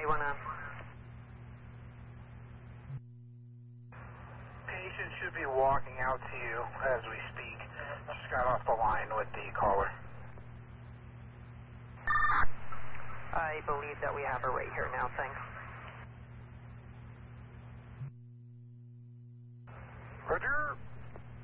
319. Patient should be walking out to you as we speak. Just got off the line with the caller. I believe that we have her right here now, thanks. Roger.